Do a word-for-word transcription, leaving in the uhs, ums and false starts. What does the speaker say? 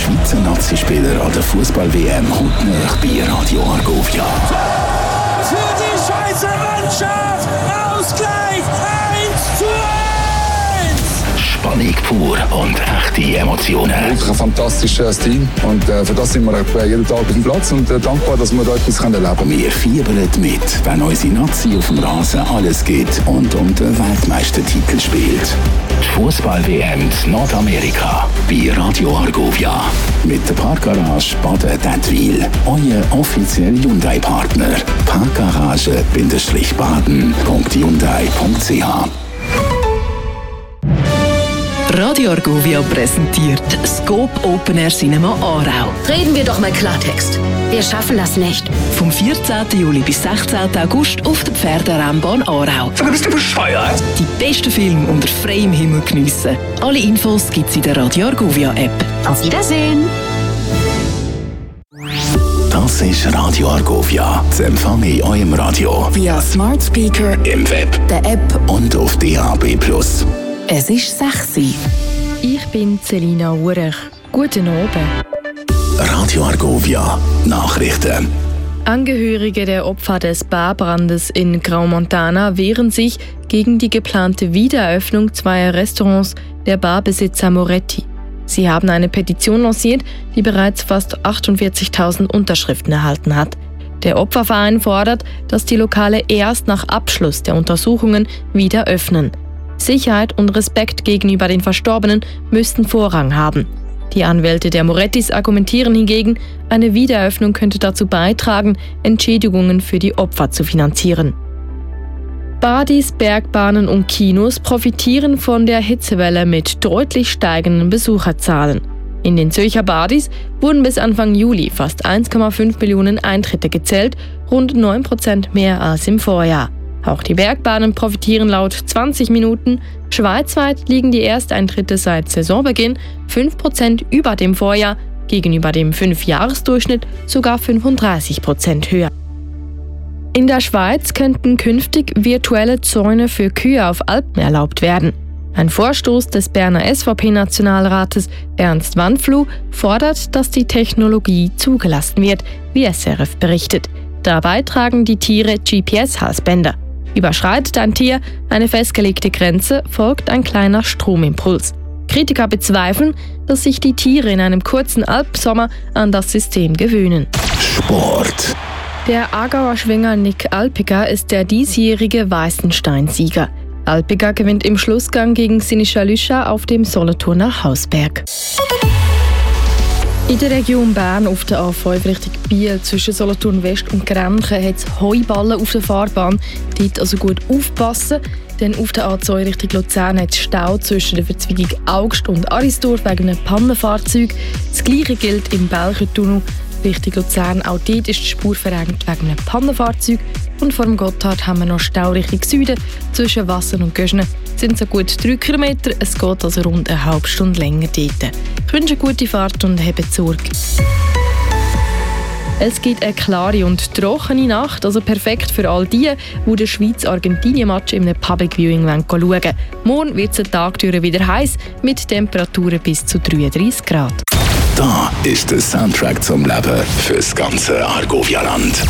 Schweizer Nationalspieler an der Fußball-W M hautnah bei Radio Argovia. Für die Schweizer Mannschaft Ausgleich eins zu eins. Spannung pur und echte Emotionen. Wirklich ein fantastisches Team und äh, für das sind wir jeden Tag auf dem Platz und äh, dankbar, dass wir da etwas erleben können. Wir fiebern mit, wenn unsere Nazi auf dem Rasen alles gibt und um den Weltmeistertitel spielt. Die Fußball-W M in Nordamerika bei Radio Argovia. Mit der Parkgarage Baden-Dettwil. Euer offizieller Hyundai-Partner. Parkgarage-baden punkt hyundai punkt c h. Radio Argovia präsentiert Scope Open Air Cinema Aarau. Reden wir doch mal Klartext. Wir schaffen das nicht. Vom vierzehnten Juli bis sechzehnten August auf der Pferderennbahn Aarau. Du bist du bescheuert? Die besten Filme unter freiem Himmel geniessen. Alle Infos gibt's in der Radio Argovia App. Auf Wiedersehen. Das ist Radio Argovia. Zu empfangen in eurem Radio. Via Smart Speaker, Im Web. der App. Und auf D A B plus. Es ist sechs Uhr. Ich bin Selina Urech. Guten Abend. Radio Argovia. Nachrichten. Angehörige der Opfer des Barbrandes in Graumontana wehren sich gegen die geplante Wiedereröffnung zweier Restaurants der Barbesitzer Moretti. Sie haben eine Petition lanciert, die bereits fast achtundvierzigtausend Unterschriften erhalten hat. Der Opferverein fordert, dass die Lokale erst nach Abschluss der Untersuchungen wieder öffnen. Sicherheit und Respekt gegenüber den Verstorbenen müssten Vorrang haben. Die Anwälte der Morettis argumentieren hingegen, eine Wiedereröffnung könnte dazu beitragen, Entschädigungen für die Opfer zu finanzieren. Badis, Bergbahnen und Kinos profitieren von der Hitzewelle mit deutlich steigenden Besucherzahlen. In den Zürcher Badis wurden bis Anfang Juli fast eins Komma fünf Millionen Eintritte gezählt, rund neun Prozent mehr als im Vorjahr. Auch die Bergbahnen profitieren laut zwanzig Minuten. Schweizweit liegen die Ersteintritte seit Saisonbeginn fünf Prozent über dem Vorjahr, gegenüber dem Fünfjahresdurchschnitt sogar fünfunddreißig Prozent höher. In der Schweiz könnten künftig virtuelle Zäune für Kühe auf Alpen erlaubt werden. Ein Vorstoß des Berner S V P-Nationalrates Ernst Wandfluh fordert, dass die Technologie zugelassen wird, wie S R F berichtet. Dabei tragen die Tiere G P S-Halsbänder. Überschreitet ein Tier eine festgelegte Grenze, folgt ein kleiner Stromimpuls. Kritiker bezweifeln, dass sich die Tiere in einem kurzen Alpsommer an das System gewöhnen. Sport. Der Aargauer Schwinger Nick Alpiger ist der diesjährige Weissenstein-Sieger. Alpiger gewinnt im Schlussgang gegen Sinischa Lüscha auf dem Solothurner Hausberg. In der Region Bern auf der A fünf Richtung Biel zwischen Solothurn West und Grenchen hat es Heuballen auf der Fahrbahn. Dort also gut aufpassen, denn auf der A zwei Richtung Luzern hat es Stau zwischen der Verzweigung Augst und Arisdorf wegen einem Pannenfahrzeug. Das Gleiche gilt im Belchertunnel Richtung Luzern. Auch dort ist die Spur verengt wegen einem Pannenfahrzeug. Und vor dem Gotthard haben wir noch Stau Richtung Süden. Zwischen Wassen und Göschne sind es gut drei Kilometer. Es geht also rund eine halbe Stunde länger dort. Ich wünsche eine gute Fahrt und habt Sorge. Es gibt eine klare und trockene Nacht, also perfekt für all die, die den Schweiz-Argentinien-Match in einem Public Viewing schauen wollen. Morgen wird es den Tag durch wieder heiß, mit Temperaturen bis zu dreiunddreißig Grad. Da ist der Soundtrack zum Leben fürs ganze Argovia-Land.